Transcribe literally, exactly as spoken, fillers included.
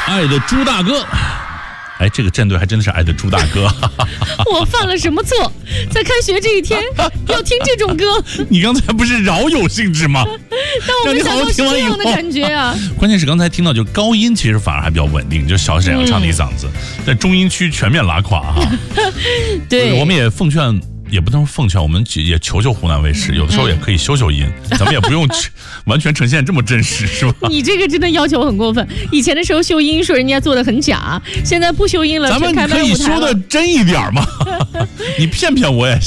爱的猪大哥。哎，这个战队还真的是爱的猪大哥。 我犯了什么错？在开学这一天要听这种歌？ 你刚才不是饶有兴致吗？ 但我没想到是这样的感觉啊！ 关键是刚才听到，就高音其实反而还比较稳定，就小沈阳唱的一嗓子，嗯、在中音区全面拉垮哈。 对， 我们也奉劝。也不能奉劝，我们也求求湖南卫视，有的时候也可以修修音，嗯、咱们也不用完全呈现这么真实，是吧？ 你这个真的要求很过分。以前的时候修音说人家做的很假，现在不修音了， 咱们可以修的真一点吗？你骗骗我也行。